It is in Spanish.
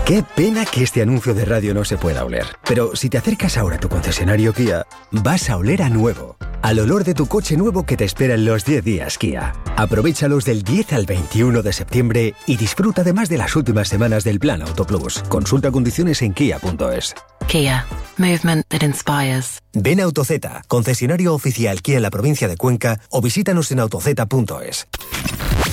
Qué pena que este anuncio de radio no se pueda oler. Pero si te acercas ahora a tu concesionario Kia, vas a oler a nuevo. Al olor de tu coche nuevo que te espera en los 10 días Kia. Aprovéchalos del 10 al 21 de septiembre y disfruta además de las últimas semanas del Plan Auto Plus. Consulta condiciones en kia.es. Kia. Movement that inspires. Ven a Autozeta, concesionario oficial Kia en la provincia de Cuenca, o visítanos en autozeta.es.